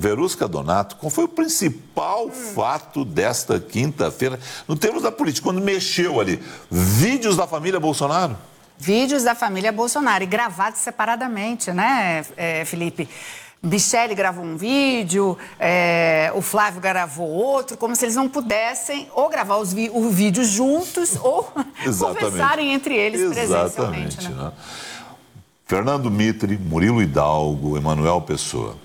Verusca Donato, qual foi o principal fato desta quinta-feira, no termos da política, quando mexeu ali? Vídeos da família Bolsonaro? Vídeos da família Bolsonaro e gravados separadamente, né, Felipe? Michele gravou um vídeo, o Flávio gravou outro, como se eles não pudessem ou gravar o vídeo juntos ou conversarem entre eles presencialmente. Né? Fernando Mitre, Murilo Hidalgo, Emanuel Pessoa.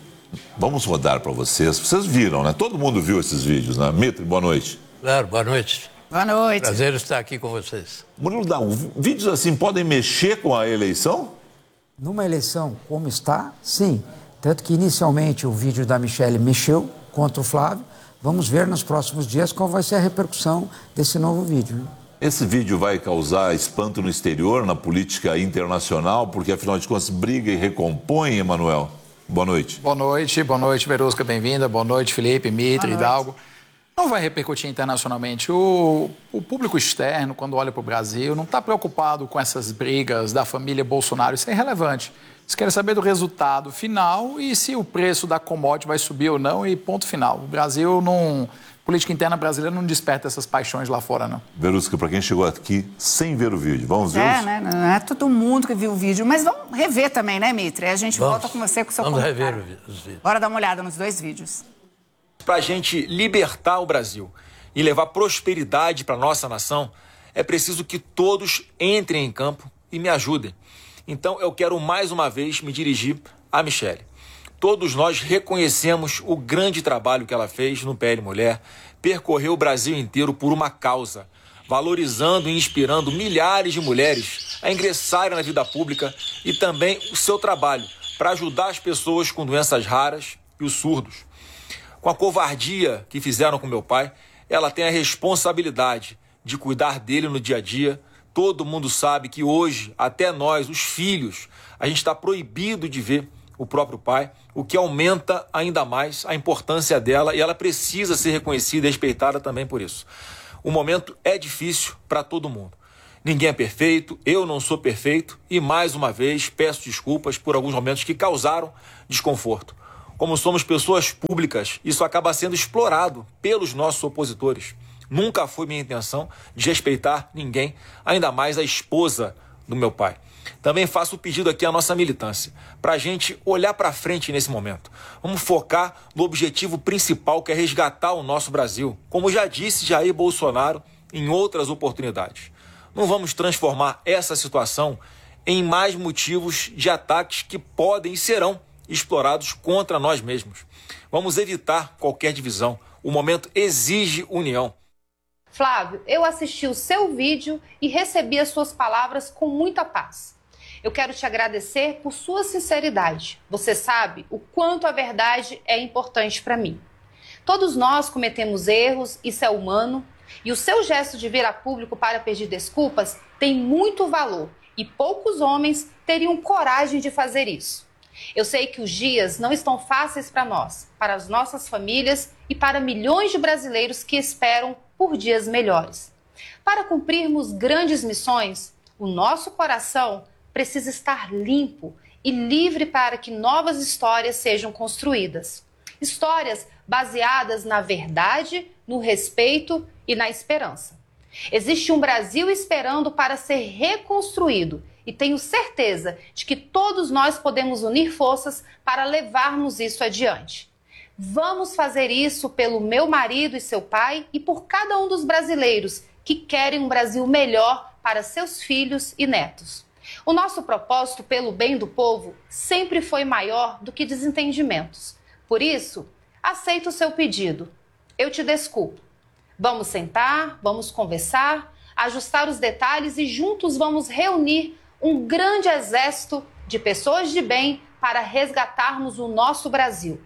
Vamos rodar para vocês. Vocês viram, né? Todo mundo viu esses vídeos, né? Mitre, boa noite. Claro, boa noite. Boa noite. Prazer estar aqui com vocês. Murilo Hidalgo, vídeos assim podem mexer com a eleição? Numa eleição como está, sim. Tanto que inicialmente o vídeo da Michele mexeu contra o Flávio. Vamos ver nos próximos dias qual vai ser a repercussão desse novo vídeo. Né? Esse vídeo vai causar espanto no exterior, na política internacional, porque afinal de contas briga e recompõe, Emanuel. Boa noite. Boa noite, Verusca, bem-vinda. Boa noite, Felipe, Mitre, Hidalgo. Não vai repercutir internacionalmente. O público externo, quando olha para o Brasil, não está preocupado com essas brigas da família Bolsonaro. Isso é irrelevante. Eles querem saber do resultado final e se o preço da commodity vai subir ou não, e ponto final. O Brasil não... A política interna brasileira não desperta essas paixões lá fora, não. Verusca, para quem chegou aqui sem ver o vídeo, vamos ver? Né? Não é todo mundo que viu o vídeo, mas vamos rever também, né, Mitre? A gente volta com você com o seu comentário. Vamos rever os vídeos. Bora dar uma olhada nos dois vídeos. Para a gente libertar o Brasil e levar prosperidade para a nossa nação, é preciso que todos entrem em campo e me ajudem. Então eu quero mais uma vez me dirigir à Michele. Todos nós reconhecemos o grande trabalho que ela fez no PL Mulher, percorreu o Brasil inteiro por uma causa, valorizando e inspirando milhares de mulheres a ingressarem na vida pública e também o seu trabalho para ajudar as pessoas com doenças raras e os surdos. Com a covardia que fizeram com meu pai, ela tem a responsabilidade de cuidar dele no dia a dia. Todo mundo sabe que hoje, até nós, os filhos, a gente está proibido de ver o próprio pai, o que aumenta ainda mais a importância dela e ela precisa ser reconhecida e respeitada também por isso. O momento é difícil para todo mundo. Ninguém é perfeito, eu não sou perfeito e, mais uma vez, peço desculpas por alguns momentos que causaram desconforto. Como somos pessoas públicas, isso acaba sendo explorado pelos nossos opositores. Nunca foi minha intenção desrespeitar ninguém, ainda mais a esposa do meu pai. Também faço o pedido aqui à nossa militância, para a gente olhar para frente nesse momento. Vamos focar no objetivo principal, que é resgatar o nosso Brasil, como já disse Jair Bolsonaro em outras oportunidades. Não vamos transformar essa situação em mais motivos de ataques que podem e serão explorados contra nós mesmos. Vamos evitar qualquer divisão. O momento exige união. Flávio, eu assisti o seu vídeo e recebi as suas palavras com muita paz. Eu quero te agradecer por sua sinceridade. Você sabe o quanto a verdade é importante para mim. Todos nós cometemos erros, isso é humano, e o seu gesto de vir a público para pedir desculpas tem muito valor e poucos homens teriam coragem de fazer isso. Eu sei que os dias não estão fáceis para nós, para as nossas famílias e para milhões de brasileiros que esperam por dias melhores. Para cumprirmos grandes missões, o nosso coração precisa estar limpo e livre para que novas histórias sejam construídas. Histórias baseadas na verdade, no respeito e na esperança. Existe um Brasil esperando para ser reconstruído e tenho certeza de que todos nós podemos unir forças para levarmos isso adiante. Vamos fazer isso pelo meu marido e seu pai e por cada um dos brasileiros que querem um Brasil melhor para seus filhos e netos. O nosso propósito pelo bem do povo sempre foi maior do que desentendimentos. Por isso, aceito o seu pedido. Eu te desculpo. Vamos sentar, vamos conversar, ajustar os detalhes e juntos vamos reunir um grande exército de pessoas de bem para resgatarmos o nosso Brasil.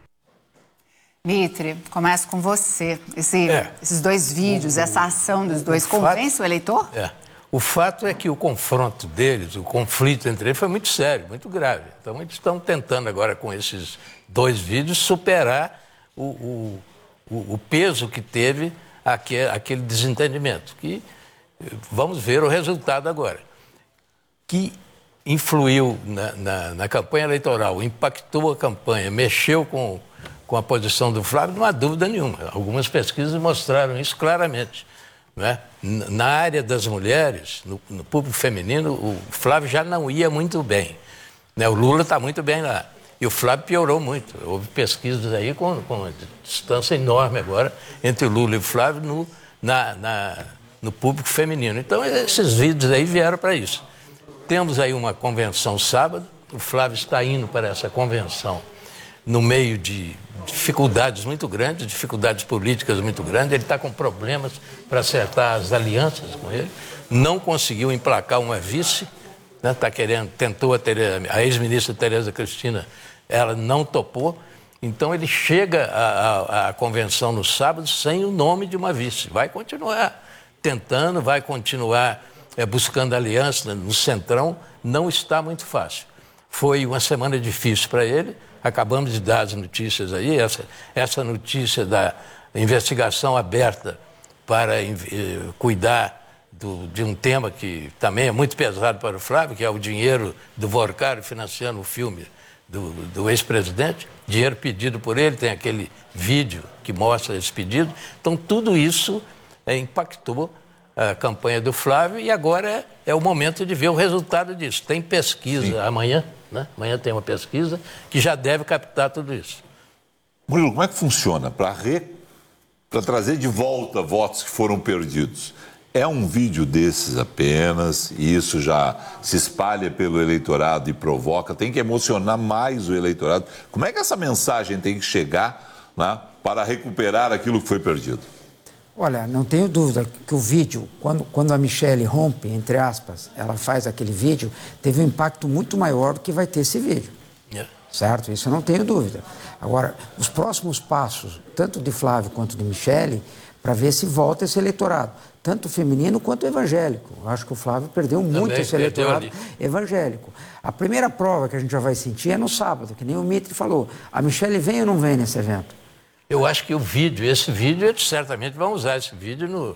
Mitre, começo com você. Esses dois vídeos, essa ação dos dois, convence o eleitor? O fato é que o confronto deles, o conflito entre eles foi muito sério, muito grave. Então eles estão tentando agora com esses dois vídeos superar o peso que teve aquele desentendimento. Que vamos ver o resultado agora. Que influiu na campanha eleitoral, impactou a campanha, mexeu com com a posição do Flávio, não há dúvida nenhuma. Algumas pesquisas mostraram isso claramente. Não é? Na área das mulheres, no público feminino, o Flávio já não ia muito bem. Né? O Lula está muito bem lá. E o Flávio piorou muito. Houve pesquisas aí com uma distância enorme agora entre o Lula e o Flávio no público feminino. Então, esses vídeos aí vieram para isso. Temos aí uma convenção sábado. O Flávio está indo para essa convenção no meio de dificuldades muito grandes, dificuldades políticas muito grandes. Ele está com problemas para acertar as alianças com ele. Não conseguiu emplacar uma vice. Né? Tentou a ex-ministra Tereza Cristina, ela não topou. Então ele chega à convenção no sábado sem o nome de uma vice. Vai continuar tentando, vai continuar buscando aliança no Centrão. Não está muito fácil. Foi uma semana difícil para ele. Acabamos de dar as notícias aí, essa notícia da investigação aberta para cuidar de um tema que também é muito pesado para o Flávio, que é o dinheiro do Vorcari financiando o filme do ex-presidente, dinheiro pedido por ele, tem aquele vídeo que mostra esse pedido. Então, tudo isso impactou a campanha do Flávio e agora é o momento de ver o resultado disso. Tem pesquisa. Sim. Amanhã, né? Amanhã tem uma pesquisa que já deve captar tudo isso. Murilo, como é que funciona para trazer de volta votos que foram perdidos? É um vídeo desses apenas e isso já se espalha pelo eleitorado e provoca, tem que emocionar mais o eleitorado. Como é que essa mensagem tem que chegar, né, para recuperar aquilo que foi perdido? Olha, não tenho dúvida que o vídeo, quando a Michele rompe, entre aspas, ela faz aquele vídeo, teve um impacto muito maior do que vai ter esse vídeo. Certo? Isso eu não tenho dúvida. Agora, os próximos passos, tanto de Flávio quanto de Michele, para ver se volta esse eleitorado, tanto feminino quanto evangélico. Eu acho que o Flávio perdeu muito esse eleitorado evangélico. A primeira prova que a gente já vai sentir é no sábado, que nem o Mitri falou. A Michele vem ou não vem nesse evento? Eu acho que esse vídeo, eles certamente vão usar esse vídeo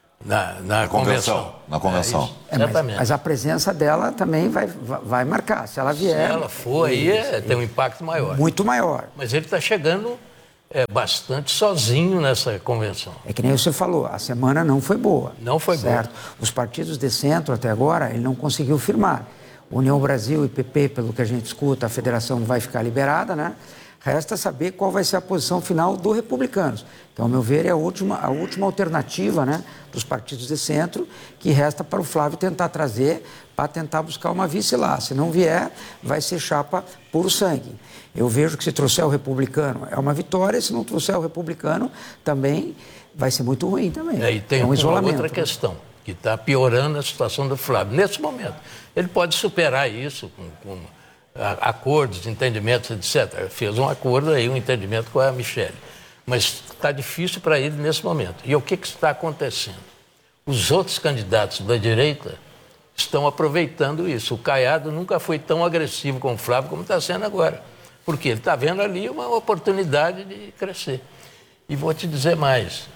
na convenção. Na convenção. Mas a presença dela também vai marcar. Se ela vier... Se ela for, aí tem um impacto maior. Muito maior. Mas ele está chegando bastante sozinho nessa convenção. É que nem você falou, a semana não foi boa. Não foi certo? Boa. Os partidos de centro, até agora, ele não conseguiu firmar. União Brasil e PP, pelo que a gente escuta, a federação vai ficar liberada, né? Resta saber qual vai ser a posição final dos republicanos. Então, ao meu ver, é a última alternativa, né, dos partidos de centro, que resta para o Flávio tentar trazer, para tentar buscar uma vice lá. Se não vier, vai ser chapa puro sangue. Eu vejo que se trouxer o republicano é uma vitória, se não trouxer o republicano também vai ser muito ruim também. E tem um isolamento. Outra questão, que está piorando a situação do Flávio. Nesse momento, ele pode superar isso com acordos, entendimentos, etc. Fez um acordo aí, um entendimento com a Michele. Mas está difícil para ele nesse momento. E o que está acontecendo? Os outros candidatos da direita estão aproveitando isso. O Caiado nunca foi tão agressivo com o Flávio como está sendo agora. Porque ele está vendo ali uma oportunidade de crescer. E vou te dizer mais.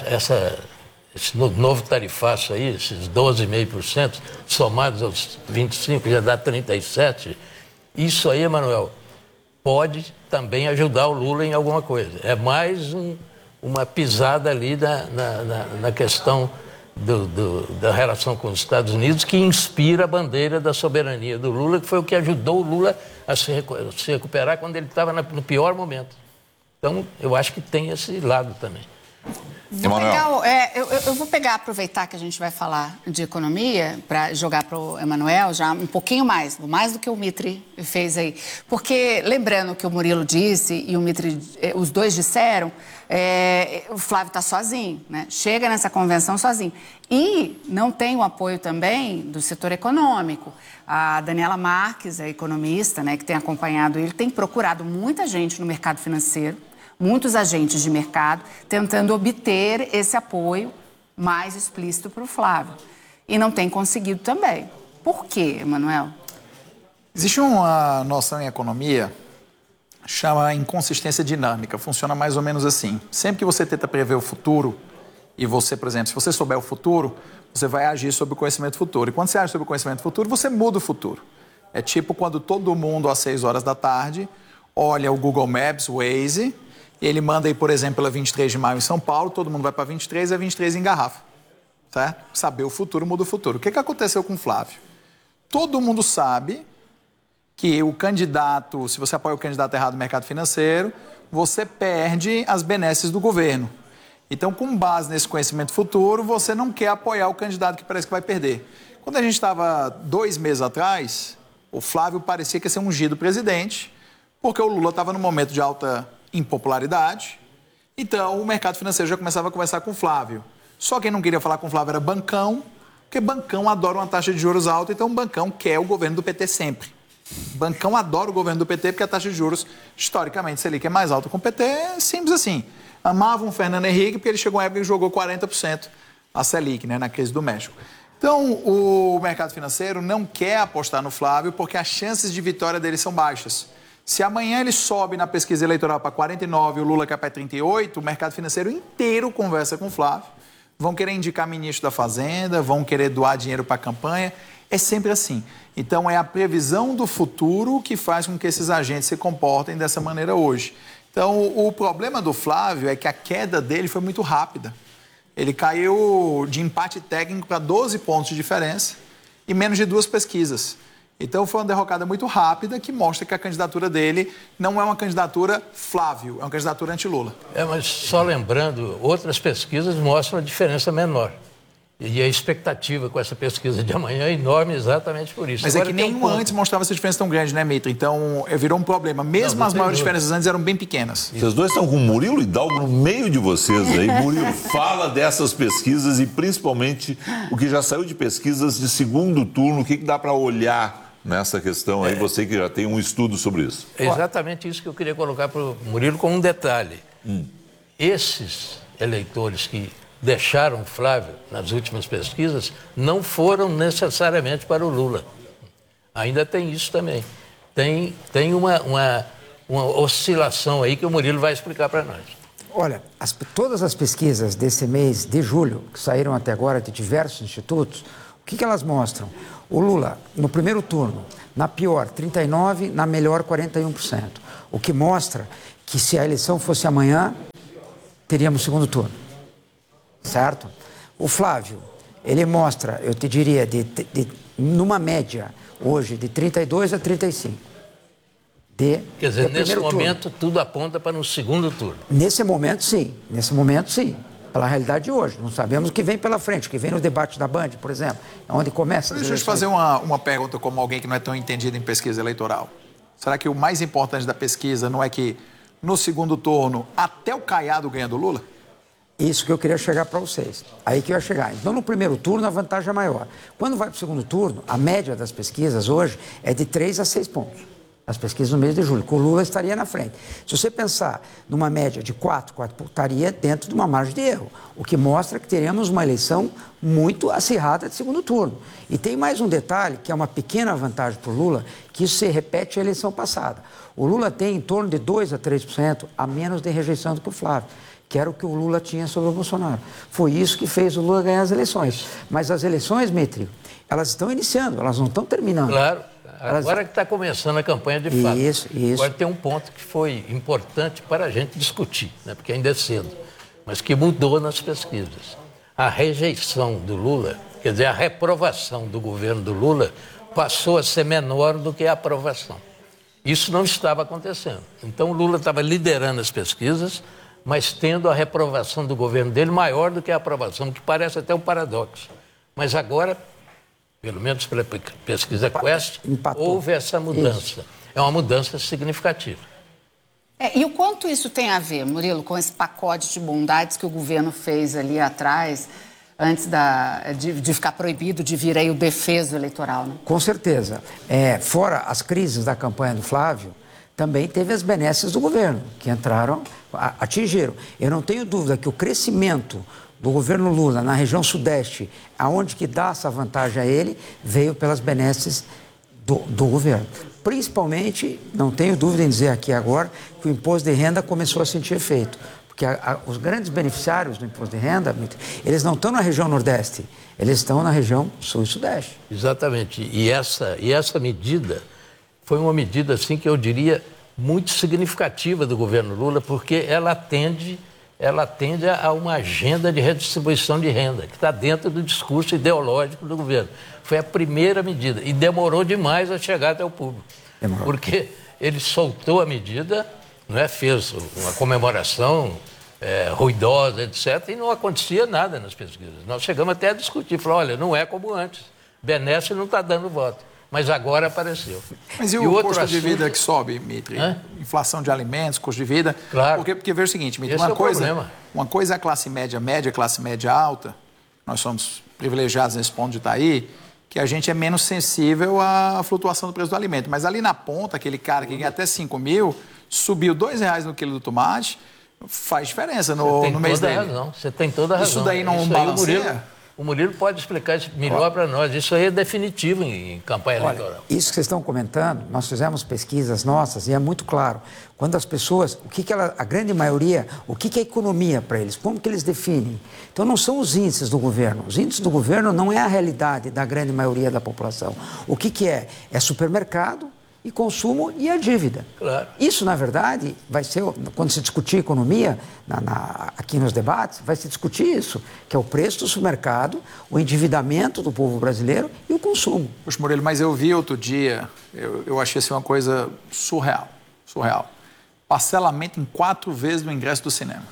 Esse novo tarifaço aí, esses 12,5%, somados aos 25%, já dá 37%. Isso aí, Emanuel, pode também ajudar o Lula em alguma coisa. É mais uma pisada ali na questão da relação com os Estados Unidos, que inspira a bandeira da soberania do Lula, que foi o que ajudou o Lula a se recuperar quando ele estava no pior momento. Então, eu acho que tem esse lado também. Eu vou aproveitar que a gente vai falar de economia para jogar para o Emanuel já um pouquinho mais do que o Mitri fez aí. Porque, lembrando que o Murilo disse e o Mitri, os dois disseram, o Flávio está sozinho, né? Chega nessa convenção sozinho. E não tem o apoio também do setor econômico. A Daniela Marques, a economista, né, que tem acompanhado ele, tem procurado muita gente no mercado financeiro, muitos agentes de mercado, tentando obter esse apoio mais explícito para o Flávio. E não tem conseguido também. Por quê, Emanuel? Existe uma noção em economia, chama inconsistência dinâmica. Funciona mais ou menos assim. Sempre que você tenta prever o futuro, e você, por exemplo, se você souber o futuro, você vai agir sobre o conhecimento futuro. E quando você age sobre o conhecimento futuro, você muda o futuro. É tipo quando todo mundo, às 6 horas da tarde, olha o Google Maps, o Waze, ele manda aí, por exemplo, pela 23 de maio em São Paulo, todo mundo vai para 23 e a 23 engarrafa. Certo? Saber o futuro muda o futuro. O que aconteceu com o Flávio? Todo mundo sabe que o candidato, se você apoia o candidato errado no mercado financeiro, você perde as benesses do governo. Então, com base nesse conhecimento futuro, você não quer apoiar o candidato que parece que vai perder. Quando a gente estava 2 meses atrás, o Flávio parecia que ia ser ungido presidente, porque o Lula estava num momento de alta impopularidade. Então, o mercado financeiro já começava a conversar com o Flávio. Só quem não queria falar com o Flávio era bancão, porque bancão adora uma taxa de juros alta, então o bancão quer o governo do PT sempre. Bancão adora o governo do PT porque a taxa de juros, historicamente, Selic é mais alta com o PT, é simples assim. Amavam o Fernando Henrique porque ele chegou uma época que jogou 40% a Selic, né, na crise do México. Então, o mercado financeiro não quer apostar no Flávio porque as chances de vitória dele são baixas. Se amanhã ele sobe na pesquisa eleitoral para 49 e o Lula cai para 38, o mercado financeiro inteiro conversa com o Flávio. Vão querer indicar ministro da Fazenda, vão querer doar dinheiro para a campanha. É sempre assim. Então, é a previsão do futuro que faz com que esses agentes se comportem dessa maneira hoje. Então, o problema do Flávio é que a queda dele foi muito rápida. Ele caiu de empate técnico para 12 pontos de diferença em menos de 2 pesquisas. Então, foi uma derrocada muito rápida que mostra que a candidatura dele não é uma candidatura Flávio, é uma candidatura anti-Lula. Mas só lembrando, outras pesquisas mostram a diferença menor. E a expectativa com essa pesquisa de amanhã é enorme exatamente por isso. Mas agora, é que nenhum antes mostrava essa diferença tão grande, né, Mitre? Então, virou um problema. Mesmo as maiores diferenças antes eram bem pequenas. Vocês dois estão com o Murilo Hidalgo no meio de vocês aí. Murilo, fala dessas pesquisas e principalmente o que já saiu de pesquisas de segundo turno, o que dá para olhar nessa questão aí, você que já tem um estudo sobre isso. É exatamente isso que eu queria colocar para o Murilo como um detalhe. Esses eleitores que deixaram o Flávio nas últimas pesquisas não foram necessariamente para o Lula. Ainda tem isso também. Tem uma oscilação aí que o Murilo vai explicar para nós. Olha, todas as pesquisas desse mês de julho, que saíram até agora de diversos institutos, o que elas mostram? O Lula, no primeiro turno, na pior 39%, na melhor 41%. O que mostra que se a eleição fosse amanhã, teríamos segundo turno. Certo? O Flávio, ele mostra, eu te diria, numa média, hoje, de 32 a 35. Quer dizer, nesse momento, tudo aponta para um segundo turno. Nesse momento, sim. Nesse momento, sim. Pela realidade de hoje. Não sabemos o que vem pela frente, o que vem no debate da Band, por exemplo, é onde começa as eleições. Deixa eu te fazer uma pergunta como alguém que não é tão entendido em pesquisa eleitoral. Será que o mais importante da pesquisa não é que, no segundo turno, até o Caiado ganha do Lula? Isso que eu queria chegar para vocês. Aí que eu ia chegar. Então, no primeiro turno, a vantagem é maior. Quando vai para o segundo turno, a média das pesquisas hoje é de 3 a 6 pontos. As pesquisas no mês de julho, que o Lula estaria na frente. Se você pensar numa média de 4 estaria dentro de uma margem de erro, o que mostra que teremos uma eleição muito acirrada de segundo turno. E tem mais um detalhe, que é uma pequena vantagem para o Lula, que isso se repete à eleição passada. O Lula tem em torno de 2 a 3% a menos de rejeição do que o Flávio, que era o que o Lula tinha sobre o Bolsonaro. Foi isso que fez o Lula ganhar as eleições. Mas as eleições, Mitri, elas estão iniciando, elas não estão terminando. Claro. Agora que está começando a campanha de fato. Isso. Agora tem um ponto que foi importante para a gente discutir, né? Porque ainda é cedo, mas que mudou nas pesquisas. A rejeição do Lula, quer dizer, a reprovação do governo do Lula passou a ser menor do que a aprovação. Isso não estava acontecendo. Então o Lula estava liderando as pesquisas, mas tendo a reprovação do governo dele maior do que a aprovação, que parece até um paradoxo. Mas agora, pelo menos pela pesquisa Quest, houve essa mudança. Isso. É uma mudança significativa. E o quanto isso tem a ver, Murilo, com esse pacote de bondades que o governo fez ali atrás, antes de ficar proibido de vir aí o defeso eleitoral, né? Com certeza. Fora as crises da campanha do Flávio, também teve as benesses do governo, que entraram, atingiram. Eu não tenho dúvida que o crescimento do governo Lula na região sudeste, aonde que dá essa vantagem a ele, veio pelas benesses do governo. Principalmente, não tenho dúvida em dizer aqui agora, que o imposto de renda começou a sentir efeito. Porque os grandes beneficiários do imposto de renda, eles não estão na região nordeste, eles estão na região sul e sudeste. Exatamente. E essa medida foi uma medida, assim, que eu diria muito significativa do governo Lula, porque ela atende a uma agenda de redistribuição de renda, que está dentro do discurso ideológico do governo. Foi a primeira medida e demorou demais a chegar até o público. Porque ele soltou a medida, fez uma comemoração ruidosa, etc., e não acontecia nada nas pesquisas. Nós chegamos até a discutir, falou, olha, não é como antes, Benesse não está dando voto, mas agora apareceu. Mas e o custo de vida que sobe, Mitri? Inflação de alimentos, custo de vida? Claro. Porque veja o seguinte, Mitri, uma coisa é a classe média, classe média alta, nós somos privilegiados nesse ponto de estar aí, que a gente é menos sensível à flutuação do preço do alimento. Mas ali na ponta, aquele cara que ganha até 5 mil, subiu R$2 no quilo do tomate, faz diferença no mês dele. Você tem toda a razão. Isso daí não balanceia? O Murilo pode explicar isso melhor para nós. Isso aí é definitivo em campanha eleitoral. Isso que vocês estão comentando, nós fizemos pesquisas nossas e é muito claro. Quando as pessoas, a grande maioria, o que é economia para eles? Como que eles definem? Então não são os índices do governo. Os índices do governo não é a realidade da grande maioria da população. O que é? É supermercado e consumo e a dívida. Claro. Isso, na verdade, vai ser, quando se discutir economia, aqui nos debates, vai se discutir isso, que é o preço do supermercado, o endividamento do povo brasileiro e o consumo. Poxa, Murilo, mas eu vi outro dia, eu achei assim uma coisa surreal. Parcelamento em 4 vezes do ingresso do cinema.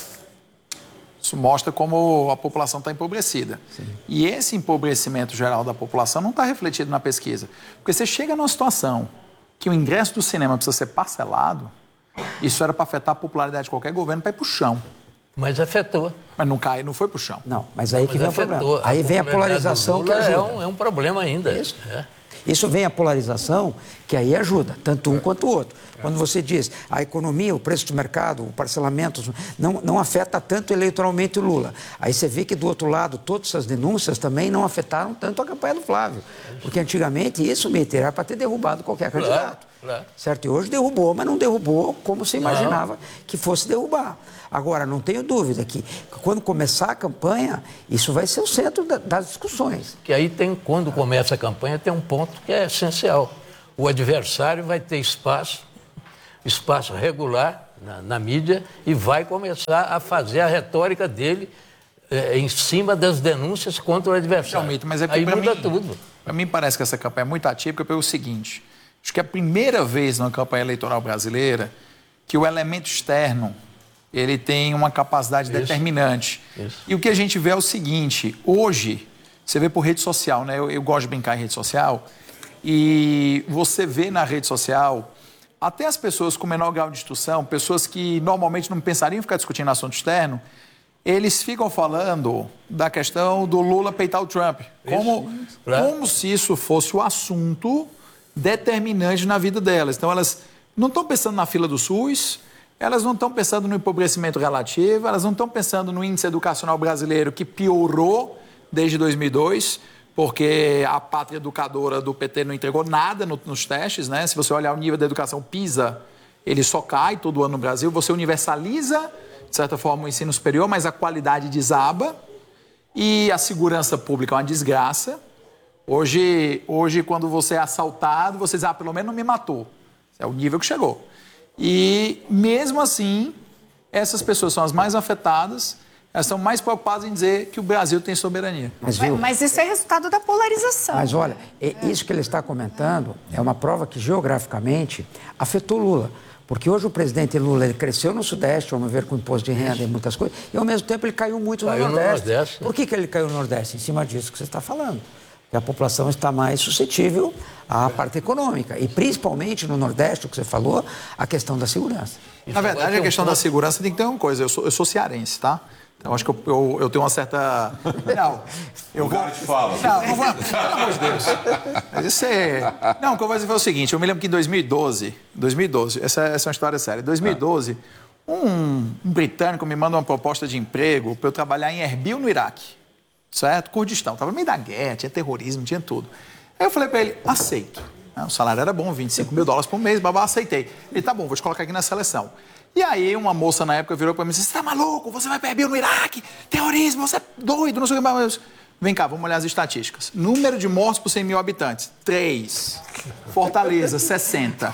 Isso mostra como a população está empobrecida. Sim. E esse empobrecimento geral da população não está refletido na pesquisa. Porque você chega numa situação que o ingresso do cinema precisa ser parcelado, isso era para afetar a popularidade de qualquer governo para ir para o chão. Mas afetou. Mas não foi para o chão. Não, mas aí que vem o problema. Aí vem a polarização que ajuda. É um problema ainda. Isso. Isso vem a polarização, que aí ajuda, tanto um quanto o outro. Quando você diz a economia, o preço do mercado, o parcelamento, não afeta tanto eleitoralmente o Lula. Aí você vê que do outro lado, todas essas denúncias também não afetaram tanto a campanha do Flávio. Porque antigamente isso era para ter derrubado qualquer candidato. Claro. Certo? E hoje derrubou, mas não derrubou como se imaginava que fosse derrubar. Agora, não tenho dúvida que quando começar a campanha, isso vai ser o centro das discussões. Que aí quando começa a campanha, tem um ponto que é essencial. O adversário vai ter espaço regular na mídia e vai começar a fazer a retórica dele em cima das denúncias contra o adversário. Realmente, mas aí muda tudo. Para mim parece que essa campanha é muito atípica pelo seguinte, acho que é a primeira vez na campanha eleitoral brasileira que o elemento externo ele tem uma capacidade determinante. Isso. E o que a gente vê é o seguinte, hoje, você vê por rede social, né? Eu gosto de brincar em rede social, e você vê na rede social até as pessoas com menor grau de instrução, pessoas que normalmente não pensariam em ficar discutindo assunto externo, eles ficam falando da questão do Lula peitar o Trump. Como se isso fosse o assunto determinante na vida delas. Então, elas não estão pensando na fila do SUS, elas não estão pensando no empobrecimento relativo, elas não estão pensando no índice educacional brasileiro que piorou desde 2002, porque a pátria educadora do PT não entregou nada nos testes, né? Se você olhar o nível da educação PISA, ele só cai todo ano no Brasil. Você universaliza, de certa forma, o ensino superior, mas a qualidade desaba e a segurança pública é uma desgraça. Hoje quando você é assaltado, você diz, pelo menos não me matou. É o nível que chegou. E, mesmo assim, essas pessoas são as mais afetadas, elas estão mais preocupadas em dizer que o Brasil tem soberania. Mas isso é resultado da polarização. Mas olha, isso que ele está comentando é uma prova que geograficamente afetou Lula. Porque hoje o presidente Lula ele cresceu no Sudeste, vamos ver, com imposto de renda e muitas coisas, e ao mesmo tempo ele caiu muito no Nordeste. Por que ele caiu no Nordeste? Em cima disso que você está falando. Que a população está mais suscetível à parte econômica. E principalmente no Nordeste, o que você falou, a questão da segurança. Na verdade, a questão da segurança tem que ter uma coisa. Eu sou cearense, tá? Então, acho que eu tenho uma certa... Não, o cara te fala. Não vou... Pelo amor de Deus. Mas isso é... Não, o que eu vou dizer foi o seguinte. Eu me lembro que em 2012, essa é uma história séria. Em 2012, um britânico me manda uma proposta de emprego para eu trabalhar em Erbil, no Iraque. Certo? Kurdistão. Estava no meio da guerra, tinha terrorismo, tinha tudo. Aí eu falei para ele, aceito. O salário era bom, $25 mil por mês, aceitei. Ele, tá bom, vou te colocar aqui na seleção. E aí uma moça na época virou para mim e disse, você tá maluco? Você vai para Erbil no Iraque? Terrorismo, você é doido, não sei o que mais. Vem cá, vamos olhar as estatísticas. Número de mortos por 100 mil habitantes, 3. Fortaleza, 60.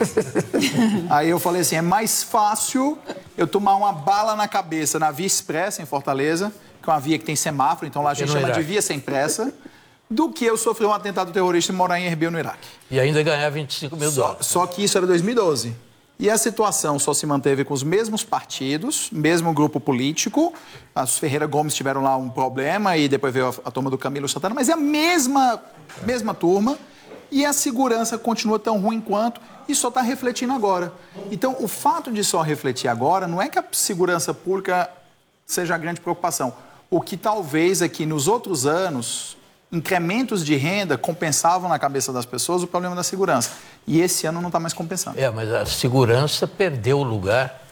Aí eu falei assim, é mais fácil eu tomar uma bala na cabeça na Via Expressa, em Fortaleza, que é uma via que tem semáforo, então lá a gente chama de via sem pressa, do que eu sofrer um atentado terrorista e morar em Erbil, no Iraque. E ainda ganhar 25 mil dólares. Só que isso era 2012. E a situação só se manteve com os mesmos partidos, mesmo grupo político. Os Ferreira Gomes tiveram lá um problema e depois veio a turma do Camilo Santana, mas é a mesma turma e a segurança continua tão ruim quanto e só está refletindo agora. Então, o fato de só refletir agora não é que a segurança pública seja a grande preocupação. O que talvez aqui nos outros anos, incrementos de renda compensavam na cabeça das pessoas o problema da segurança. E esse ano não está mais compensando. Mas a segurança perdeu o lugar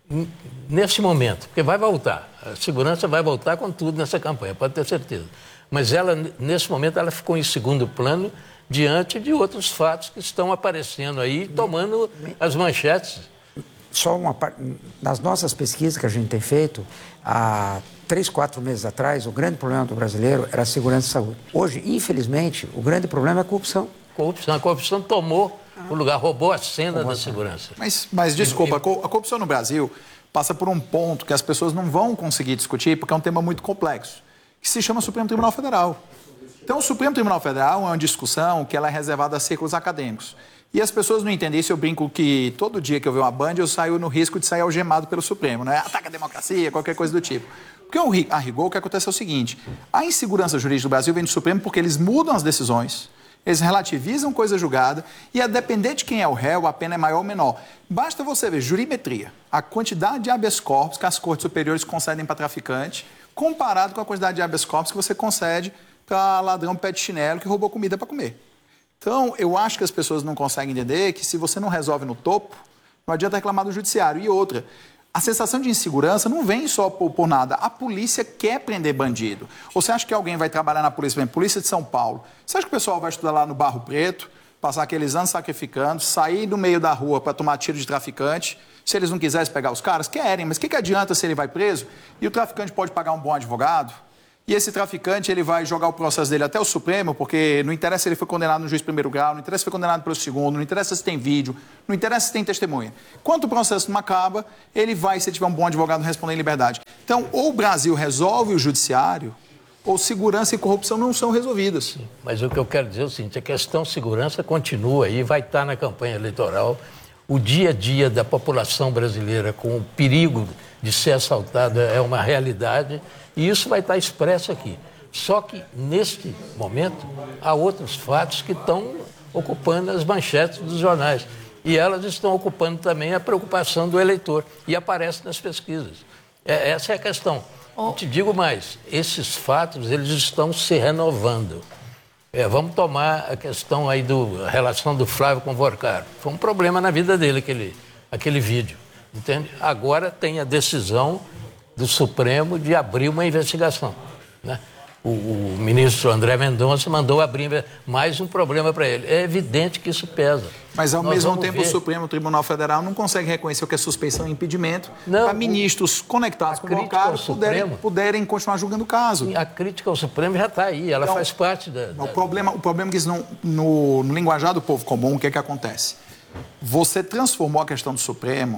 nesse momento, porque vai voltar. A segurança vai voltar com tudo nessa campanha, pode ter certeza. Mas ela, nesse momento, ela ficou em segundo plano diante de outros fatos que estão aparecendo aí, tomando as manchetes. Só uma parte. Nas nossas pesquisas que a gente tem feito, há 3, 4 meses atrás, o grande problema do brasileiro era a segurança e saúde. Hoje, infelizmente, o grande problema é a corrupção. A corrupção tomou o lugar, roubou a cena da segurança. Mas desculpa, a corrupção no Brasil passa por um ponto que as pessoas não vão conseguir discutir, porque é um tema muito complexo, que se chama Supremo Tribunal Federal. Então, o Supremo Tribunal Federal é uma discussão que ela é reservada a círculos acadêmicos. E as pessoas não entendem isso. Eu brinco que todo dia que eu ver uma Band, eu saio no risco de sair algemado pelo Supremo, né? Ataque à democracia, qualquer coisa do tipo. Porque, a rigor, o que acontece é o seguinte: a insegurança jurídica do Brasil vem do Supremo porque eles mudam as decisões, eles relativizam coisa julgada e, a depender de quem é o réu, a pena é maior ou menor. Basta você ver jurimetria, a quantidade de habeas corpus que as cortes superiores concedem para traficante, comparado com a quantidade de habeas corpus que você concede para ladrão pé de chinelo que roubou comida para comer. Então, eu acho que as pessoas não conseguem entender que se você não resolve no topo, não adianta reclamar do judiciário. E outra, a sensação de insegurança não vem só por nada. A polícia quer prender bandido. Ou você acha que alguém vai trabalhar na polícia, por exemplo, Polícia de São Paulo? Você acha que o pessoal vai estudar lá no Barro Preto, passar aqueles anos sacrificando, sair no meio da rua para tomar tiro de traficante, se eles não quisessem pegar os caras? Querem, mas o que adianta se ele vai preso? E o traficante pode pagar um bom advogado? E esse traficante, ele vai jogar o processo dele até o Supremo, porque não interessa se ele foi condenado no juiz de primeiro grau, não interessa se foi condenado pelo segundo, não interessa se tem vídeo, não interessa se tem testemunha. Enquanto o processo não acaba, ele vai, se tiver um bom advogado, responder em liberdade. Então, ou o Brasil resolve o judiciário, ou segurança e corrupção não são resolvidas. Sim, mas o que eu quero dizer é o seguinte: a questão segurança continua aí, vai estar na campanha eleitoral. O dia a dia da população brasileira com o perigo de ser assaltada é uma realidade. E isso vai estar expresso aqui. Só que, neste momento, há outros fatos que estão ocupando as manchetes dos jornais. E elas estão ocupando também a preocupação do eleitor. E aparece nas pesquisas. Essa é a questão. Te digo mais, esses fatos, eles estão se renovando. Vamos tomar a questão aí da relação do Flávio com o Vorcaro. Foi um problema na vida dele, aquele vídeo. Entende? Agora tem a decisão do Supremo de abrir uma investigação, né? O ministro André Mendonça mandou abrir mais um problema para ele. É evidente que isso pesa. Mas, ao mesmo tempo, o Supremo Tribunal Federal não consegue reconhecer o que é suspeição e impedimento para ministros conectados com o Vorcaro puderem continuar julgando o caso. A crítica ao Supremo já está aí, ela faz parte da... O problema é que isso no linguajar do povo comum, o que é que acontece? Você transformou a questão do Supremo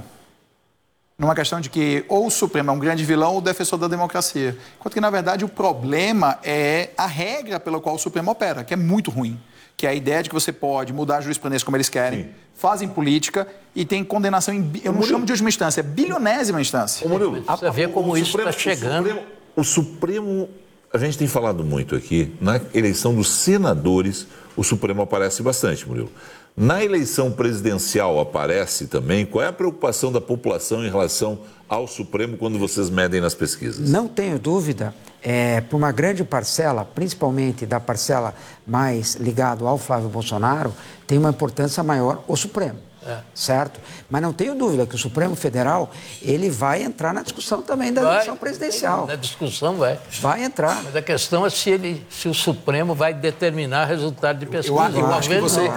numa questão de que ou o Supremo é um grande vilão ou o defensor da democracia. Enquanto que, na verdade, o problema é a regra pela qual o Supremo opera, que é muito ruim. Que é a ideia de que você pode mudar a jurisprudência como eles querem, sim, fazem política e tem condenação em... Eu não chamo de última instância, é bilionésima instância. Você vê como isso está chegando. O Supremo, a gente tem falado muito aqui, na eleição dos senadores, o Supremo aparece bastante, Murilo. Na eleição presidencial aparece também. Qual é a preocupação da população em relação ao Supremo quando vocês medem nas pesquisas? Não tenho dúvida, por uma grande parcela, principalmente da parcela mais ligada ao Flávio Bolsonaro, tem uma importância maior o Supremo. Certo? Mas não tenho dúvida que o Supremo Federal, ele vai entrar na discussão também da eleição presidencial. Na discussão vai. Vai entrar. Mas a questão é se o Supremo vai determinar resultado de pesquisa. Eu acho que vocês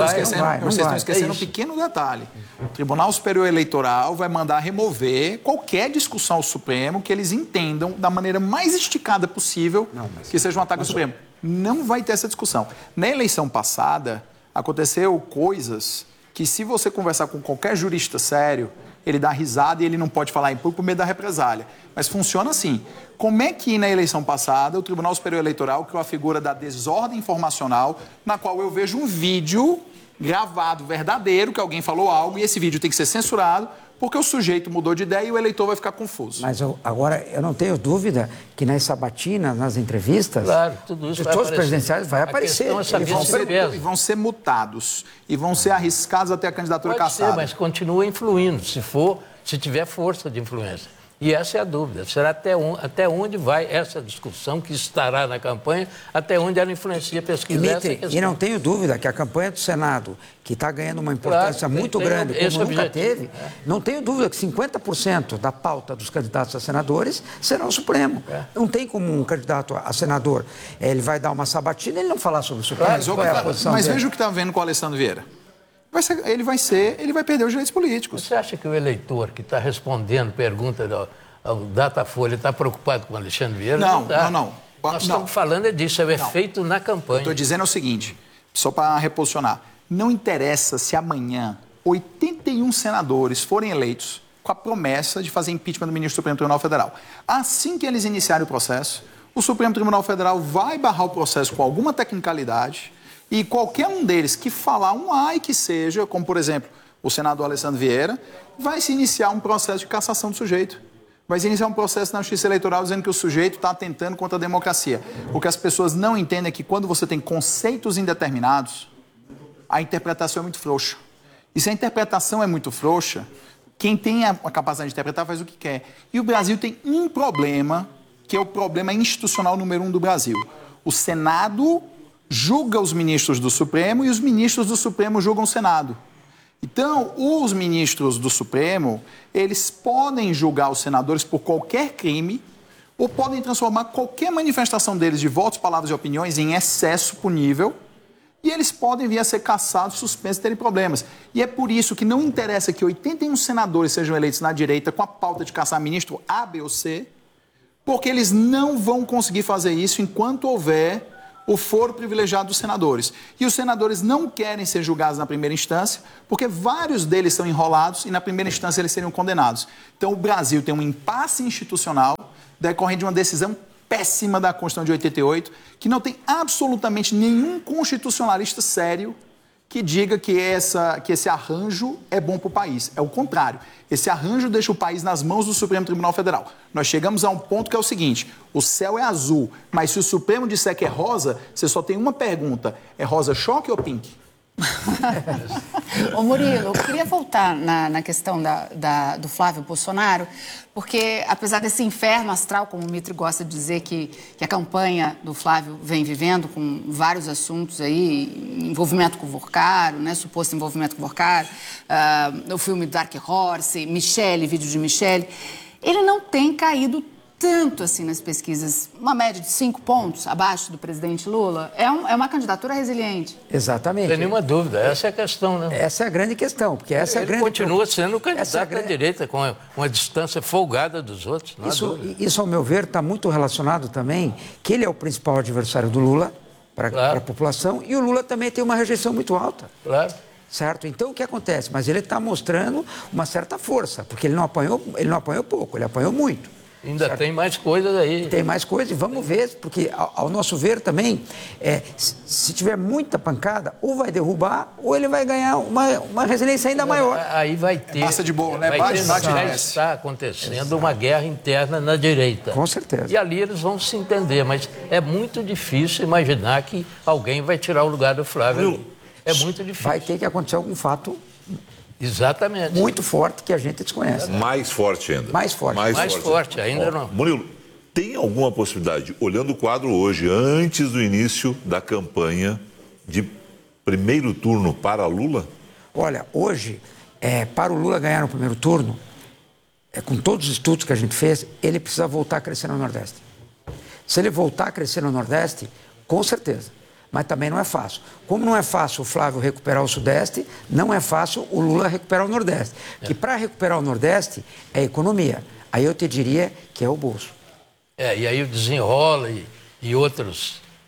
estão esquecendo um pequeno detalhe. O Tribunal Superior Eleitoral vai mandar remover qualquer discussão ao Supremo que eles entendam da maneira mais esticada possível que seja um ataque ao Supremo. Não vai ter essa discussão. Na eleição passada, aconteceu coisas que, se você conversar com qualquer jurista sério, ele dá risada e ele não pode falar em público por medo da represália. Mas funciona assim. Como é que, na eleição passada, o Tribunal Superior Eleitoral criou a figura da desordem informacional, na qual eu vejo um vídeo gravado, verdadeiro, que alguém falou algo, e esse vídeo tem que ser censurado, porque o sujeito mudou de ideia e o eleitor vai ficar confuso. Mas agora, eu não tenho dúvida que nas sabatinas, nas entrevistas, claro, tudo isso todos os presidenciais vai aparecer. E vão ser mutados. E vão ser arriscados até a candidatura cassada. Mas continua influindo, se tiver força de influência. E essa é a dúvida. Será até onde vai essa discussão que estará na campanha, até onde ela influencia a pesquisa? Dimitri, e não tenho dúvida que a campanha do Senado, que está ganhando uma importância muito grande, como nunca teve, não tenho dúvida que 50% da pauta dos candidatos a senadores será o Supremo. Não tem como um candidato a senador, ele vai dar uma sabatina e ele não falar sobre o Supremo. Mas veja o que está vendo com o Alessandro Vieira. Ele vai perder os direitos políticos. Você acha que o eleitor que está respondendo pergunta ao Datafolha está preocupado com o Alexandre Vieira? Não. Nós estamos falando disso, é o efeito na campanha. Estou dizendo o seguinte, só para reposicionar, não interessa se amanhã 81 senadores forem eleitos com a promessa de fazer impeachment do ministro do Supremo Tribunal Federal. Assim que eles iniciarem o processo, o Supremo Tribunal Federal vai barrar o processo com alguma tecnicalidade. E qualquer um deles que falar um ai que seja, como por exemplo o senador Alessandro Vieira, vai se iniciar um processo de cassação do sujeito. Vai se iniciar um processo na Justiça Eleitoral dizendo que o sujeito está atentando contra a democracia. O que as pessoas não entendem é que quando você tem conceitos indeterminados, a interpretação é muito frouxa. E se a interpretação é muito frouxa, quem tem a capacidade de interpretar faz o que quer. E o Brasil tem um problema, que é o problema institucional número 1 do Brasil. O Senado julga os ministros do Supremo e os ministros do Supremo julgam o Senado. Então, os ministros do Supremo, eles podem julgar os senadores por qualquer crime ou podem transformar qualquer manifestação deles de votos, palavras e opiniões em excesso punível e eles podem vir a ser cassados, suspensos e terem problemas. E é por isso que não interessa que 81 senadores sejam eleitos na direita com a pauta de caçar ministro A, B ou C, porque eles não vão conseguir fazer isso enquanto houver o foro privilegiado dos senadores. E os senadores não querem ser julgados na primeira instância, porque vários deles são enrolados e na primeira instância eles seriam condenados. Então o Brasil tem um impasse institucional decorrente de uma decisão péssima da Constituição de 88, que não tem absolutamente nenhum constitucionalista sério que diga que esse arranjo é bom para o país. É o contrário. Esse arranjo deixa o país nas mãos do Supremo Tribunal Federal. Nós chegamos a um ponto que é o seguinte, o céu é azul, mas se o Supremo disser que é rosa, você só tem uma pergunta, é rosa choque ou pink? Ô Murilo, eu queria voltar na questão do Flávio Bolsonaro, porque apesar desse inferno astral, como o Mitri gosta de dizer, que a campanha do Flávio vem vivendo com vários assuntos aí, envolvimento com o Vorcaro, né, suposto envolvimento com o Vorcaro, o filme Dark Horse, Michele, vídeo de Michele, ele não tem caído tanto assim nas pesquisas, uma média de 5 pontos abaixo do presidente Lula, é uma candidatura resiliente. Exatamente. Não tem nenhuma dúvida, essa é a questão, né? Essa é a grande questão, porque essa ele continua sendo o candidato da direita, com uma distância folgada dos outros. Isso, ao meu ver, está muito relacionado também, que ele é o principal adversário do Lula para a população, e o Lula também tem uma rejeição muito alta. Claro. Certo? Então, o que acontece? Mas ele está mostrando uma certa força, porque ele não apanhou pouco, ele apanhou muito. Ainda certo? Tem mais coisas aí. Tem mais coisas e vamos ver, porque ao nosso ver também, se tiver muita pancada, ou vai derrubar, ou ele vai ganhar uma resiliência ainda maior. Aí vai ter... Massa de bolo, né? Já está acontecendo uma guerra interna na direita. Com certeza. E ali eles vão se entender, mas é muito difícil imaginar que alguém vai tirar o lugar do Flávio. É muito difícil. Vai ter que acontecer algum fato... Exatamente. Muito forte que a gente desconhece. Mais forte ainda. Mais forte ainda não. Murilo, tem alguma possibilidade, olhando o quadro hoje, antes do início da campanha, de primeiro turno para Lula? Olha, hoje, para o Lula ganhar no primeiro turno, com todos os estudos que a gente fez, ele precisa voltar a crescer no Nordeste. Se ele voltar a crescer no Nordeste, com certeza. Mas também não é fácil. Como não é fácil o Flávio recuperar o Sudeste, não é fácil o Lula recuperar o Nordeste. Que para recuperar o Nordeste é economia. Aí eu te diria que é o bolso. E aí o Desenrola e outros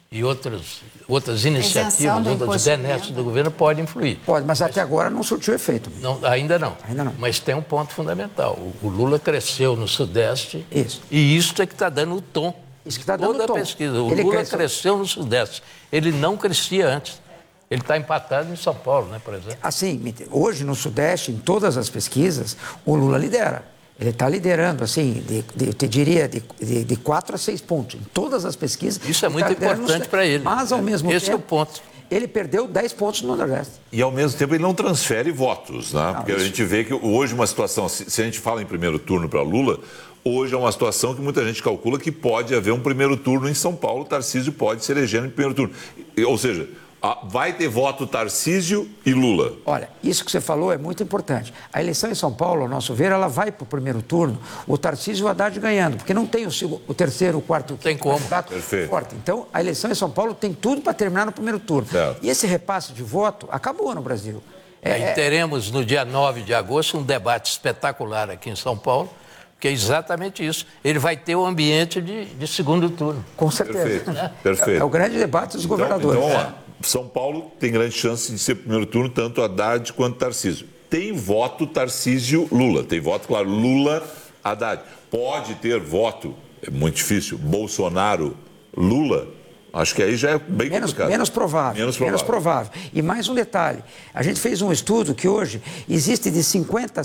e outras iniciativas, Isenção do outras imposto de benesses renda. do governo podem influir. Pode, mas até agora não surtiu efeito. Não, ainda não. Ainda não. Mas tem um ponto fundamental. O Lula cresceu no Sudeste. Isso. E isso é que está dando o tom. Isso que está dando toda o tom. a pesquisa. O Ele Lula cresceu no Sudeste. Ele não crescia antes. Ele está empatado em São Paulo, né, por exemplo. Assim, hoje no Sudeste, em todas as pesquisas, o Lula lidera. Ele está liderando, assim, eu te diria, de 4 a 6 pontos. Em todas as pesquisas. Isso é muito importante para ele. Mas, ao mesmo tempo, esse é o ponto. Ele perdeu 10 pontos no Nordeste. E, ao mesmo tempo, ele não transfere votos, né? Porque a gente vê que hoje uma situação, se a gente fala em primeiro turno para Lula, hoje é uma situação que muita gente calcula que pode haver um primeiro turno em São Paulo, Tarcísio pode se eleger em primeiro turno. Ou seja, vai ter voto Tarcísio e Lula. Olha, isso que você falou é muito importante. A eleição em São Paulo, ao nosso ver, ela vai para o primeiro turno, o Tarcísio e o Haddad ganhando, porque não tem o terceiro, o quarto, o tem quinto como. candidato Perfeito. forte. Então, a eleição em São Paulo tem tudo para terminar no primeiro turno. Certo. E esse repasse de voto acabou no Brasil. E teremos, no dia 9 de agosto, um debate espetacular aqui em São Paulo, que é exatamente isso. Ele vai ter o ambiente de segundo turno. Com certeza. Perfeito. Perfeito. É o grande debate dos governadores. Então, ó, São Paulo tem grande chance de ser primeiro turno, tanto Haddad quanto Tarcísio. Tem voto Tarcísio-Lula. Tem voto, claro, Lula-Haddad. Pode ter voto, é muito difícil, Bolsonaro-Lula. Acho que aí já é bem complicado. Menos provável. Menos provável. E mais um detalhe. A gente fez um estudo que hoje existe de 50% a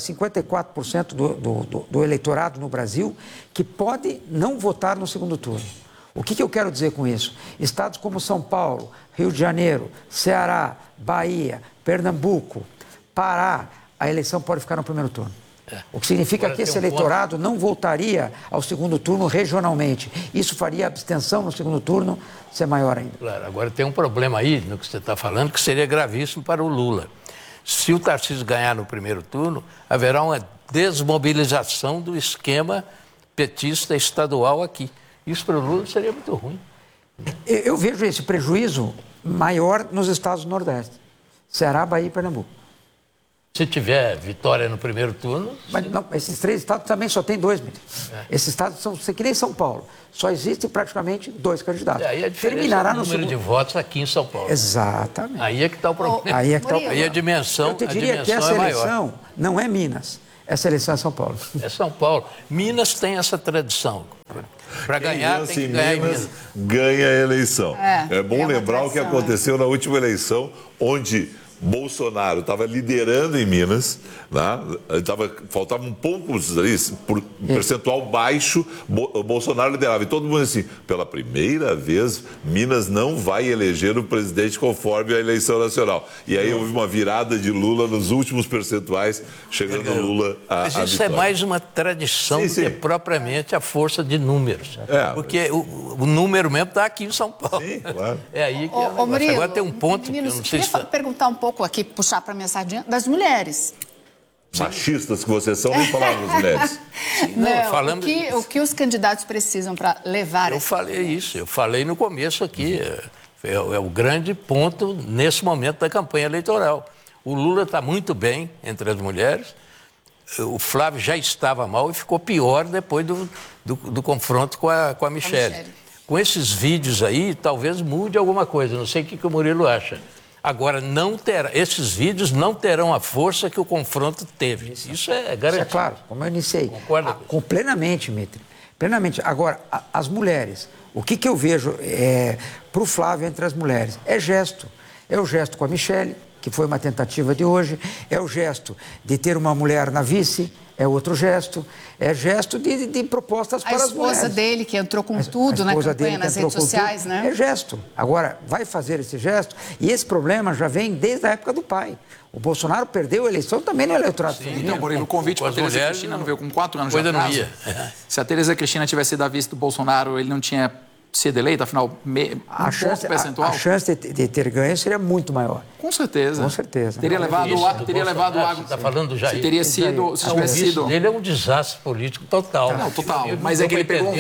54% do eleitorado no Brasil que pode não votar no segundo turno. O que eu quero dizer com isso? Estados como São Paulo, Rio de Janeiro, Ceará, Bahia, Pernambuco, Pará, a eleição pode ficar no primeiro turno. O que significa que esse eleitorado não voltaria ao segundo turno regionalmente. Isso faria a abstenção no segundo turno ser maior ainda. Claro, agora tem um problema aí no que você está falando que seria gravíssimo para o Lula. Se o Tarcísio ganhar no primeiro turno, haverá uma desmobilização do esquema petista estadual aqui. Isso para o Lula seria muito ruim. Eu vejo esse prejuízo maior nos estados do Nordeste. Ceará, Bahia e Pernambuco. Se tiver vitória no primeiro turno... Mas não, esses 3 estados também só tem 2, Esses estados são que nem São Paulo. Só existem praticamente 2 candidatos. Aí a diferença é o número de votos aqui em São Paulo. Exatamente. Aí é que está o problema. Aí é que está o Aí problema. a dimensão Eu te diria que essa eleição não é Minas. Essa eleição é São Paulo. É São Paulo. Minas tem essa tradição. Para ganhar, tem que ganhar em Minas. Ganha a eleição. É bom lembrar o que tradição, aconteceu na última eleição, onde Bolsonaro estava liderando em Minas, né? Faltavam poucos ali, por um percentual baixo, Bolsonaro liderava. E todo mundo assim, pela primeira vez, Minas não vai eleger o presidente conforme a eleição nacional. E aí houve uma virada de Lula nos últimos percentuais, chegando Lula a Mas isso vitória. é mais uma tradição do que propriamente a força de números. Porque o número mesmo está aqui em São Paulo. Sim, claro. É aí que Murilo, agora tem um ponto meninos, que eu não sei se... perguntar um pouco aqui, puxar para a minha sardinha, das mulheres. Machistas que vocês são, nem falavam das mulheres. Não, falando... o que os candidatos precisam para levar... Eu falei isso, eu falei no começo aqui. É o grande ponto nesse momento da campanha eleitoral. O Lula está muito bem entre as mulheres. O Flávio já estava mal e ficou pior depois do confronto com a Michelle. Com esses vídeos aí, talvez mude alguma coisa. Não sei o que o Murilo acha. Agora, esses vídeos não terão a força que o confronto teve. Isso é garantido. Isso é claro, como eu iniciei. Concorda? Plenamente, Mitre. Plenamente. Agora, as mulheres, o que eu vejo para o Flávio entre as mulheres? É gesto. É o gesto com a Michelle, que foi uma tentativa de hoje. É o gesto de ter uma mulher na vice. É outro gesto. É gesto de propostas para as mulheres. A esposa dele, que entrou com tudo na campanha, nas redes sociais, né? É gesto. Agora, vai fazer esse gesto. E esse problema já vem desde a época do pai. O Bolsonaro perdeu a eleição também no eleitorado feminino. Então, Murilo, o convite para a Tereza Cristina não veio com 4 anos de atraso? Não ia. Se a Tereza Cristina tivesse sido a vice do Bolsonaro, ele não tinha sido eleito, afinal, a chance de ter ganho seria muito maior. Com certeza. Com certeza. Teria levado o agro. Está falando já. Se teria sido. Se tivesse sido. Ele é um desastre político total. Não, total. Mas é que ele pegou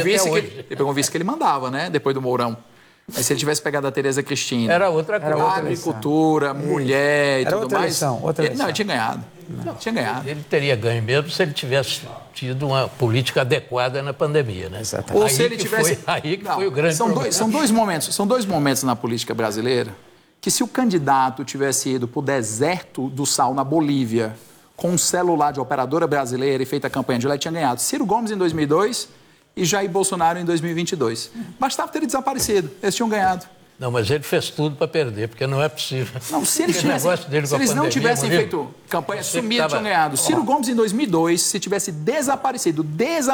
um vice que ele mandava, né? Depois do Mourão. Mas se ele tivesse pegado a Tereza Cristina. Era outra coisa. Agricultura, mulher e tudo mais. Outra eleição. Não, ele tinha ganhado. Não, tinha ganhado. Ele teria ganho mesmo se ele tivesse tido uma política adequada na pandemia, né? Exatamente. Ou Aí se ele que tivesse... foi o grande problema. São dois momentos na política brasileira que se o candidato tivesse ido para o deserto do sal na Bolívia com um celular de operadora brasileira e feito a campanha de lá, ele tinha ganhado Ciro Gomes em 2002 e Jair Bolsonaro em 2022. Bastava ter ele desaparecido, eles tinham ganhado. Não, mas ele fez tudo para perder, porque não é possível. Não, se eles não tivessem feito campanha, sumido, tinham ganhado. Ciro Gomes em 2002, se tivesse desaparecido,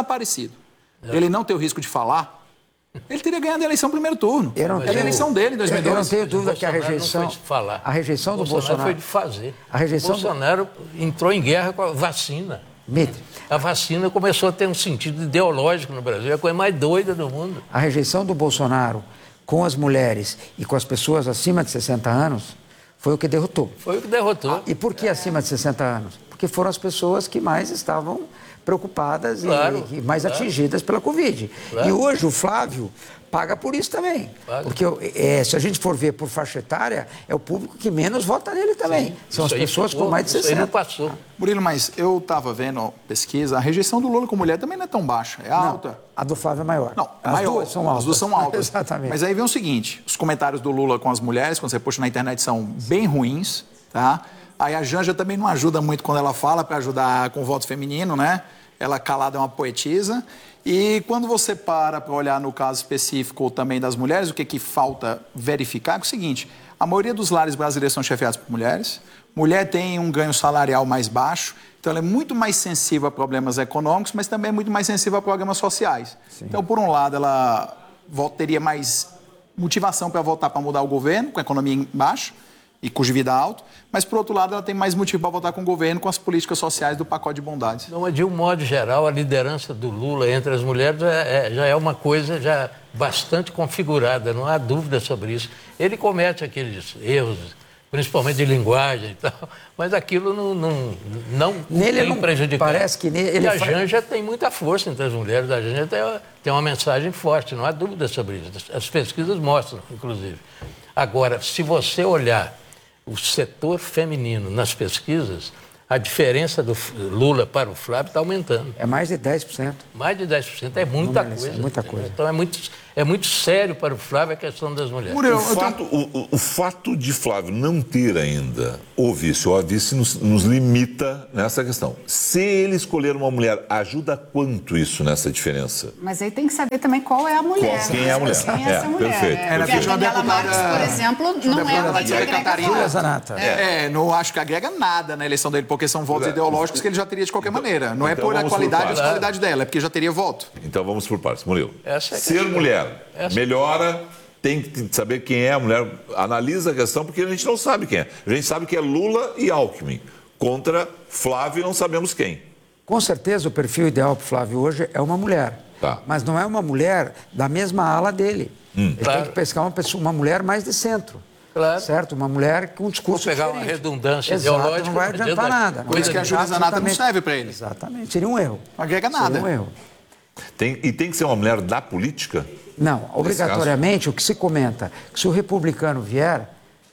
ele não tem o risco de falar, ele teria ganhado a eleição no primeiro turno. Era a eleição dele em 2002. Eu não tenho dúvida que a rejeição... Não foi de falar. A rejeição do Bolsonaro... foi de fazer. A rejeição Bolsonaro entrou em guerra com a vacina. Mitre. A vacina começou a ter um sentido ideológico no Brasil. É a coisa mais doida do mundo. A rejeição do Bolsonaro com as mulheres e com as pessoas acima de 60 anos foi o que derrotou. Foi o que derrotou. E por que acima de 60 anos? Porque foram as pessoas que mais estavam preocupadas e mais atingidas pela Covid. E hoje o Flávio paga por isso também. Porque se a gente for ver por faixa etária, é o público que menos vota nele também. São as pessoas com mais de 60. Isso aí não passou. Murilo, mas eu estava vendo pesquisa, a rejeição do Lula com mulher também não é tão baixa, é alta. Não, a do Flávio é maior. Não, é as maior. Duas são altas. As duas são altas. Exatamente. Mas aí vem o seguinte, os comentários do Lula com as mulheres, quando você posta na internet, são bem ruins, tá? Aí a Janja também não ajuda muito quando ela fala para ajudar com o voto feminino, né? Ela calada é uma poetisa. E quando você para olhar no caso específico também das mulheres, o que falta verificar é o seguinte, a maioria dos lares brasileiros são chefiados por mulheres, mulher tem um ganho salarial mais baixo, então ela é muito mais sensível a problemas econômicos, mas também é muito mais sensível a problemas sociais. Sim. Então, por um lado, ela teria mais motivação para votar para mudar o governo, com a economia em baixo e custo de vida alto, mas, por outro lado, ela tem mais motivo para votar com o governo, com as políticas sociais do pacote de bondades. Não, mas de um modo geral, a liderança do Lula entre as mulheres já é uma coisa já bastante configurada, não há dúvida sobre isso. Ele comete aqueles erros, principalmente de linguagem e tal, mas aquilo não tem prejudicado. Parece que nele, e a Janja tem muita força entre as mulheres, a Janja tem uma mensagem forte, não há dúvida sobre isso. As pesquisas mostram, inclusive. Agora, se você olhar o setor feminino nas pesquisas, a diferença do Lula para o Flávio está aumentando. É mais de 10%. Mais de 10%, é muita coisa. É muita coisa. Então é muito sério para o Flávio a questão das mulheres. O fato de Flávio não ter ainda o vice ou a vice nos limita nessa questão. Se ele escolher uma mulher, ajuda quanto isso nessa diferença? Mas aí tem que saber também qual é a mulher. Quem é a mulher? Quem é essa mulher? Perfeito. Porque a Daniela Marques, por exemplo, não é alguém que agrega. Não acho que agrega nada na eleição dele, porque são votos ideológicos que ele já teria de qualquer maneira. Não é por a qualidade ou desqualidade dela, é porque já teria voto. Então vamos por partes. Murilo, ser mulher melhora, tem que saber quem é a mulher. Analisa a questão, porque a gente não sabe quem é. A gente sabe que é Lula e Alckmin. Contra Flávio, não sabemos quem. Com certeza, o perfil ideal para o Flávio hoje é uma mulher. Tá. Mas não é uma mulher da mesma ala dele. Ele tem que pescar uma mulher mais de centro. Claro. Certo? Uma mulher com um discurso pegar diferente. Uma redundância ideológica. Não vai adiantar nada. Por isso que a Júlia Zanata não serve para ele. Exatamente. Seria um erro. Não agrega nada. Seria um erro. Tem que ser uma mulher da política? Não. Obrigatoriamente, o que se comenta, que se o republicano vier,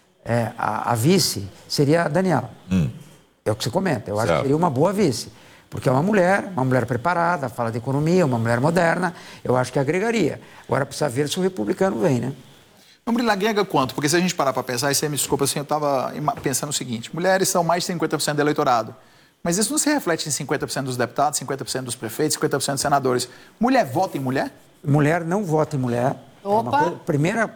a vice seria a Daniela. É o que se comenta. Eu acho que seria uma boa vice. Porque é uma mulher preparada, fala de economia, uma mulher moderna. Eu acho que agregaria. Agora precisa ver se o republicano vem, né? Murilo, agrega quanto? Porque se a gente parar para pensar, e você me desculpa, assim, eu estava pensando o seguinte, mulheres são mais de 50% do eleitorado, mas isso não se reflete em 50% dos deputados, 50% dos prefeitos, 50% dos senadores. Mulher vota em mulher? Mulher não vota em mulher. Opa! Primeira...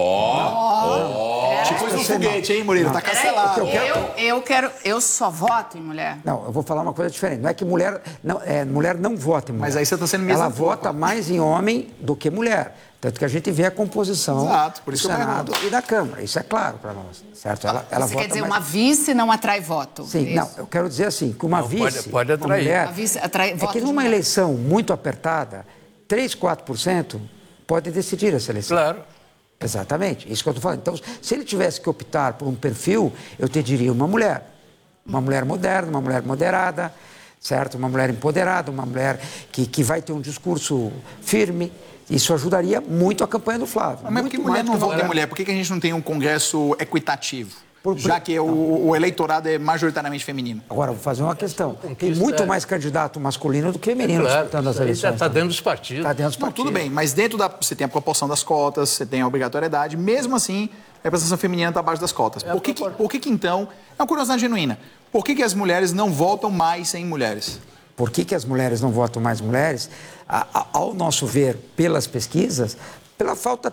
Te pôs no foguete, hein, Murilo? Tá cancelado. Eu só voto em mulher. Não, eu vou falar uma coisa diferente. Não é que mulher não vota em mulher. Mas aí você está sendo Ela vota mais em homem do que mulher. Tanto que a gente vê a composição do Senado e da Câmara. Isso é claro para nós, certo? Ela Você vota quer dizer, mais... uma vice não atrai voto? Sim, não, eu quero dizer assim, que uma vice... Pode atrair. Mulher, a vice atrai voto que numa eleição muito apertada, 3%, 4% pode decidir essa eleição. Claro. Exatamente, isso que eu estou falando. Então, se ele tivesse que optar por um perfil, eu te diria uma mulher. Uma mulher moderna, uma mulher moderada, certo? Uma mulher empoderada, uma mulher que vai ter um discurso firme. Isso ajudaria muito a campanha do Flávio. Mas por que mulher não vota em mulher? Por que a gente não tem um congresso equitativo? já que o eleitorado é majoritariamente feminino? Agora, vou fazer uma questão. Tem muito mais candidato masculino do que feminino disputando as eleições. Está dentro dos partidos. Está dentro dos partidos. Tudo bem, mas você tem a proporção das cotas, você tem a obrigatoriedade, mesmo assim, a representação feminina está abaixo das cotas. Por que então, é uma curiosidade genuína, por que as mulheres não votam mais em mulheres? Por que as mulheres não votam mais mulheres? Ao nosso ver, pelas pesquisas, pela falta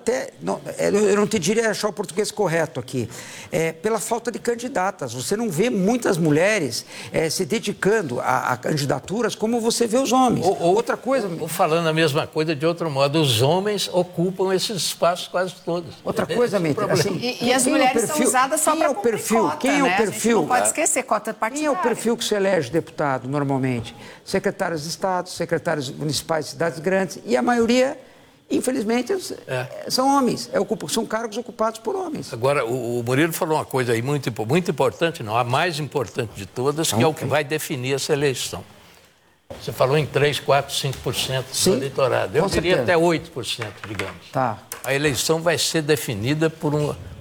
eu não te diria achar o português correto aqui, pela falta de candidatas. Você não vê muitas mulheres se dedicando a candidaturas como você vê os homens. Outra coisa... Ou falando a mesma coisa de outro modo, os homens ocupam esses espaços quase todos. Outra coisa, Mitri, assim, e as mulheres são usadas só para cota, quem é o perfil? A gente não pode esquecer, cota partidária. Quem é o perfil que se elege deputado, normalmente? Secretários de Estado, secretários municipais de cidades grandes, e a maioria... Infelizmente, são homens, são cargos ocupados por homens. Agora, o Murilo falou uma coisa aí muito importante, não, a mais importante de todas, que é o que vai definir essa eleição. Você falou em 3, 4, 5% do eleitorado. Eu diria até 8%, digamos. Tá. A eleição vai ser definida por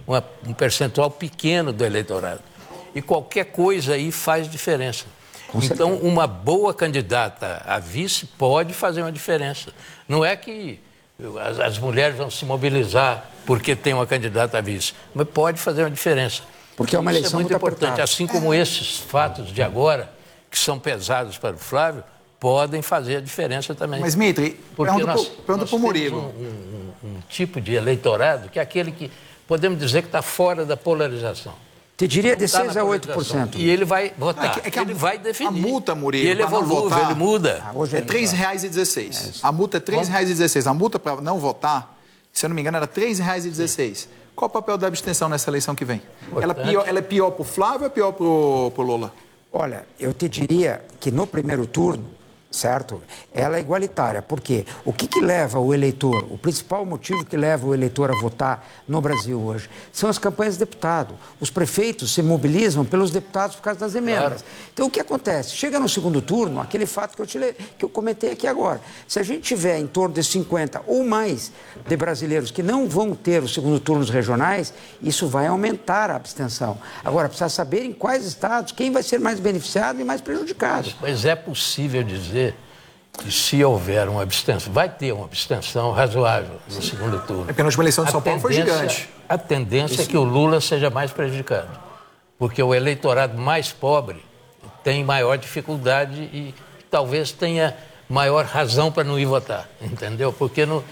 um percentual pequeno do eleitorado. E qualquer coisa aí faz diferença. Então, uma boa candidata a vice pode fazer uma diferença. Não é que as mulheres vão se mobilizar porque tem uma candidata a vice, mas pode fazer uma diferença. Porque é uma eleição muito importante. Apertada. Assim como esses fatos de agora, que são pesados para o Flávio, podem fazer a diferença também. Mas, Mitri, pergunta para o Murilo. Um tipo de eleitorado que é aquele que podemos dizer que está fora da polarização. Te diria de 6 a 8%. E ele vai votar, ele vai definir. A multa, Murilo, e ele evolui, ele muda. É R$ 3,16. A multa é R$ 3,16. A multa para não votar, se eu não me engano, era R$ 3,16. Qual o papel da abstenção nessa eleição que vem? Ela é pior para o Flávio ou é pior para o Lula? Olha, eu te diria que no primeiro turno, certo? Ela é igualitária. Por quê? O que leva o eleitor, o principal motivo que leva o eleitor a votar no Brasil hoje, são as campanhas de deputado. Os prefeitos se mobilizam pelos deputados por causa das emendas. Claro. Então, o que acontece? Chega no segundo turno, aquele fato que eu comentei aqui agora. Se a gente tiver em torno de 50 ou mais de brasileiros que não vão ter o segundo turno nos regionais, isso vai aumentar a abstenção. Agora, precisa saber em quais estados, quem vai ser mais beneficiado e mais prejudicado. Mas é possível dizer que se houver uma abstenção, vai ter uma abstenção razoável no segundo turno. É porque na última eleição de São Paulo foi gigante. A tendência é que o Lula seja mais prejudicado, porque o eleitorado mais pobre tem maior dificuldade e talvez tenha maior razão para não ir votar, entendeu? Porque